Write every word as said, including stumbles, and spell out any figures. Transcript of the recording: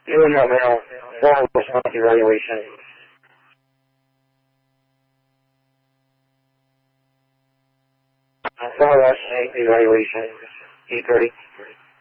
You and that male, full response evaluation. Full evaluation, eight thirty.